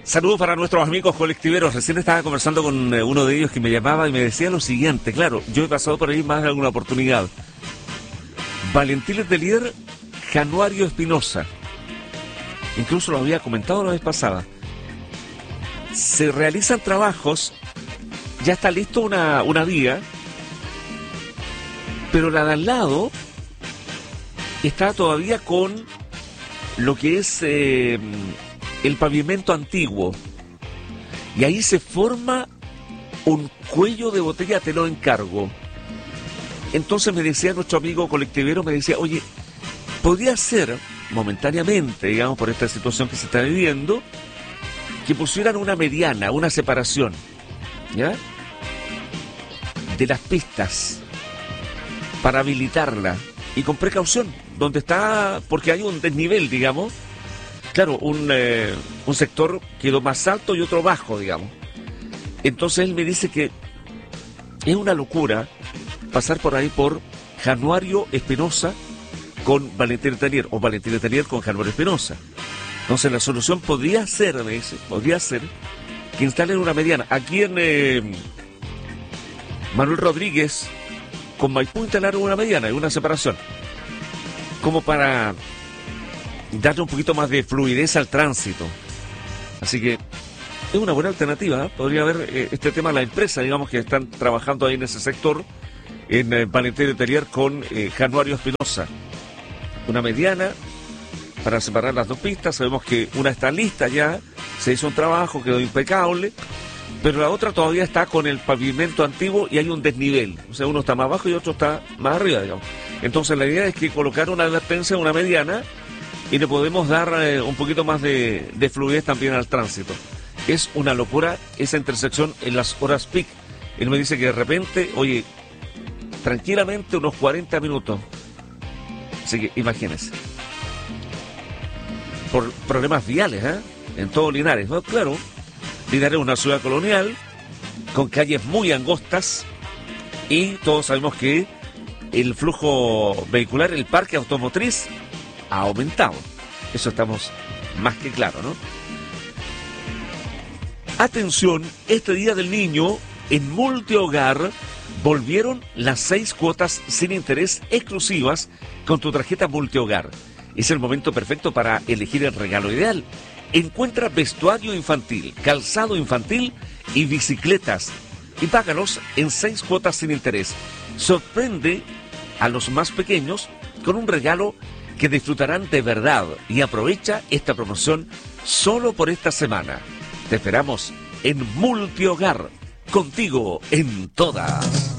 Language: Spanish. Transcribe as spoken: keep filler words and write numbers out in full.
Saludos para nuestros amigos colectiveros. Recién estaba conversando con eh, uno de ellos que me llamaba y me decía lo siguiente. Claro, yo he pasado por ahí más de alguna oportunidad. Valentín Letelier, Januario Espinosa. Incluso lo había comentado la vez pasada. Se realizan trabajos, ya está listo una, una vía, pero la de al lado está todavía con lo que es eh, el pavimento antiguo. Y ahí se forma un cuello de botella, te lo encargo. Entonces me decía nuestro amigo colectivero, me decía, oye, podría ser momentáneamente, digamos, por esta situación que se está viviendo, que pusieran una mediana, una separación, ¿ya?, de las pistas para habilitarla y con precaución, donde está, porque hay un desnivel, digamos. Claro, un, eh, un sector quedó más alto y otro bajo, digamos. Entonces él me dice que es una locura pasar por ahí por Januario Espinosa con Valentín Letelier, o Valentín Letelier con Januario Espinosa. Entonces la solución podría ser, me dice, podría ser que instalen una mediana. Aquí en eh, Manuel Rodríguez con Maipú instalaron una mediana y una separación, como para darle un poquito más de fluidez al tránsito. Así que es una buena alternativa, ¿eh? Podría haber eh, este tema, la empresa, digamos, que están trabajando ahí en ese sector, en eh, Valentín Letelier con eh, Januario Espinosa. Una mediana para separar las dos pistas. Sabemos que una está lista ya, se hizo un trabajo, quedó impecable, pero la otra todavía está con el pavimento antiguo y hay un desnivel. O sea, uno está más abajo y otro está más arriba, digamos. Entonces la idea es que colocar una advertencia, una mediana, y le podemos dar eh, un poquito más de, de fluidez también al tránsito. Es una locura esa intersección en las horas peak. Él me dice que de repente, oye, tranquilamente unos cuarenta minutos. Así que imagínense. Por problemas viales, ¿eh? En todo Linares, ¿no? Claro, Linares es una ciudad colonial con calles muy angostas y todos sabemos que el flujo vehicular, el parque automotriz ha aumentado. Eso estamos más que claro, ¿no? Atención, este Día del Niño en Multihogar volvieron las seis cuotas sin interés exclusivas con tu tarjeta Multihogar. Es el momento perfecto para elegir el regalo ideal. Encuentra vestuario infantil, calzado infantil y bicicletas y págalos en seis cuotas sin interés. Sorprende a los más pequeños con un regalo que disfrutarán de verdad y aprovecha esta promoción solo por esta semana. Te esperamos en Multihogar, contigo en todas.